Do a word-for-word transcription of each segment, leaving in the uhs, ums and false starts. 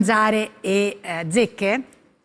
zanzare e eh, zecche?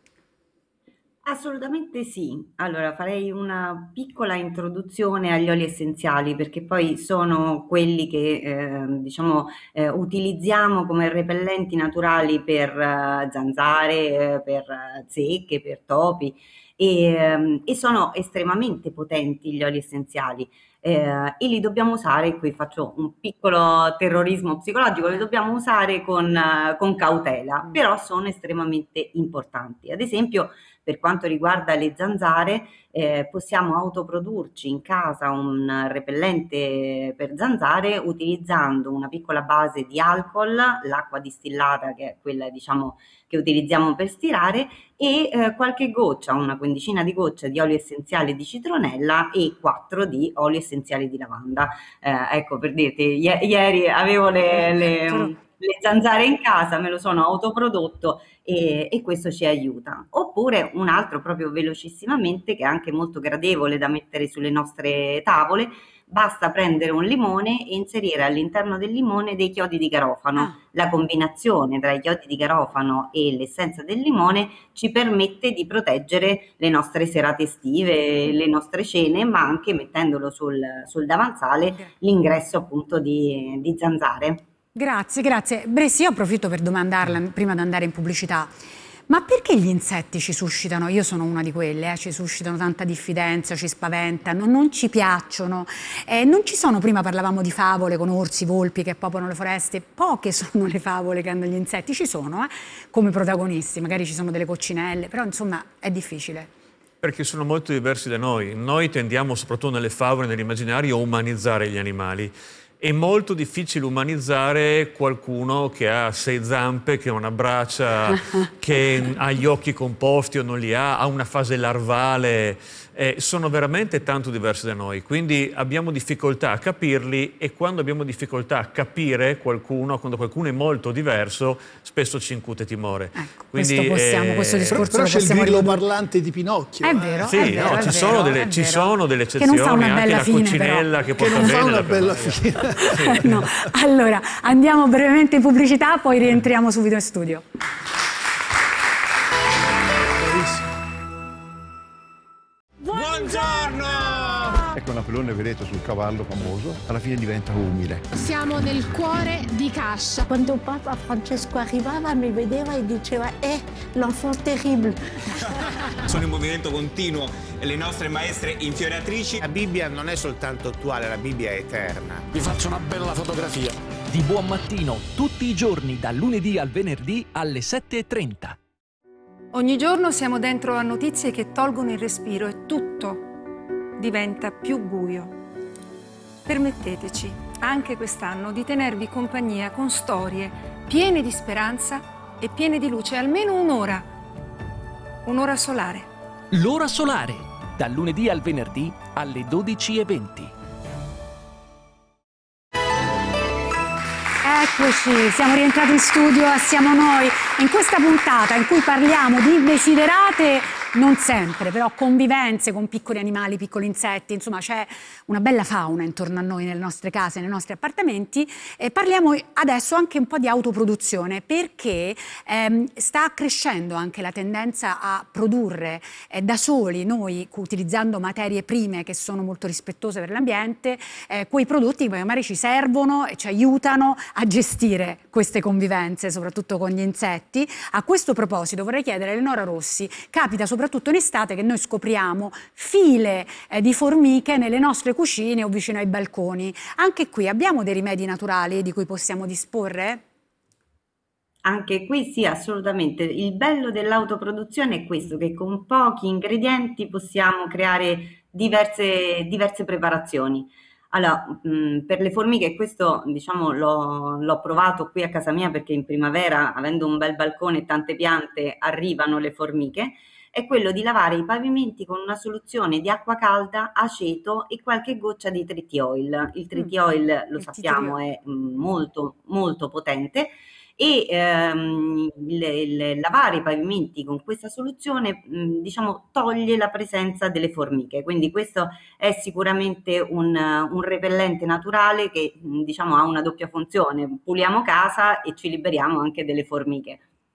Assolutamente sì. Allora farei una piccola introduzione agli oli essenziali perché poi sono quelli che eh, diciamo eh, utilizziamo come repellenti naturali per eh, zanzare, eh, per eh, zecche, per topi e, ehm, e sono estremamente potenti gli oli essenziali. Eh, e li dobbiamo usare, qui faccio un piccolo terrorismo psicologico, li dobbiamo usare con, eh, con cautela, però sono estremamente importanti. Ad esempio, per quanto riguarda le zanzare, eh, possiamo autoprodurci in casa un repellente per zanzare utilizzando una piccola base di alcol, l'acqua distillata che è quella diciamo che utilizziamo per stirare e eh, qualche goccia, una quindicina di gocce di olio essenziale di citronella e quattro di olio essenziale di lavanda. Eh, ecco, per dirti, i- ieri avevo le, le, le zanzare in casa, me lo sono autoprodotto e, e questo ci aiuta. Oppure un altro proprio velocissimamente che è anche molto gradevole da mettere sulle nostre tavole, basta prendere un limone e inserire all'interno del limone dei chiodi di garofano. Ah, La combinazione tra i chiodi di garofano e l'essenza del limone ci permette di proteggere le nostre serate estive, le nostre cene, ma anche mettendolo sul, sul davanzale gra- l'ingresso appunto di, di zanzare. grazie, grazie. Bressi, io approfitto per domandarla prima di andare in pubblicità. Ma perché gli insetti ci suscitano, io sono una di quelle, eh, ci suscitano tanta diffidenza, ci spaventano, non ci piacciono. Eh, non ci sono, prima parlavamo di favole con orsi, volpi che popolano le foreste, poche sono le favole che hanno gli insetti, ci sono eh, come protagonisti, magari ci sono delle coccinelle, però insomma è difficile. Perché sono molto diversi da noi. Noi tendiamo, soprattutto nelle favole, nell'immaginario, a umanizzare gli animali. È molto difficile umanizzare qualcuno che ha sei zampe, che ha una braccia, che ha gli occhi composti o non li ha, ha una fase larvale. Eh, sono veramente tanto diversi da noi, quindi abbiamo difficoltà a capirli e quando abbiamo difficoltà a capire qualcuno, quando qualcuno è molto diverso, spesso ci incute timore. Ecco, quindi, questo possiamo, eh, questo discorso Però lo c'è il possiamo grillo ridurre. parlante di Pinocchio. È eh. vero, Sì, è vero, no, è ci, vero, sono è delle, ci vero. sono delle Che non fa eccezioni, una anche bella la fine, coccinella però. che Che porta non fa bene una la bella primavera. fine. No. Allora, andiamo brevemente in pubblicità, poi rientriamo subito in studio. E con Napoleone, vedete, sul cavallo famoso, alla fine diventa umile. Siamo nel cuore di Cascia. Quando Papa Francesco arrivava mi vedeva e diceva eh, l'enfant terrible. Sono in movimento continuo le nostre maestre infioriatrici. La Bibbia non è soltanto attuale, la Bibbia è eterna. Vi faccio una bella fotografia. Di buon mattino, tutti i giorni, dal lunedì al venerdì alle sette e trenta. Ogni giorno siamo dentro a notizie che tolgono il respiro e tutto diventa più buio. Permetteteci, anche quest'anno, di tenervi compagnia con storie piene di speranza e piene di luce, almeno un'ora. Un'ora solare. L'ora solare, dal lunedì al venerdì alle dodici e venti. Eccoci, siamo rientrati in studio, siamo noi in questa puntata in cui parliamo di desiderate, non sempre, però convivenze con piccoli animali, piccoli insetti, insomma c'è una bella fauna intorno a noi, nelle nostre case, nei nostri appartamenti. E parliamo adesso anche un po' di autoproduzione, perché ehm, sta crescendo anche la tendenza a produrre eh, da soli, noi utilizzando materie prime che sono molto rispettose per l'ambiente, eh, quei prodotti che magari ci servono e ci aiutano a gestire queste convivenze, soprattutto con gli insetti. A questo proposito vorrei chiedere a Eleonora Rossi, capita soprattutto in estate che noi scopriamo file eh, di formiche nelle nostre cucine o vicino ai balconi. Anche qui abbiamo dei rimedi naturali di cui possiamo disporre? Anche qui sì, assolutamente. Il bello dell'autoproduzione è questo, che con pochi ingredienti possiamo creare diverse, diverse preparazioni. Allora, mh, per le formiche questo diciamo l'ho l'ho provato qui a casa mia perché in primavera, avendo un bel balcone e tante piante, arrivano le formiche, è quello di lavare i pavimenti con una soluzione di acqua calda, aceto e qualche goccia di Triti Oil. Il Triti Oil, lo Il sappiamo, titrio. è mh, molto molto potente e ehm, il, il lavare i pavimenti con questa soluzione mh, diciamo toglie la presenza delle formiche, quindi questo è sicuramente un, un repellente naturale che mh, diciamo ha una doppia funzione: puliamo casa e ci liberiamo anche delle formiche.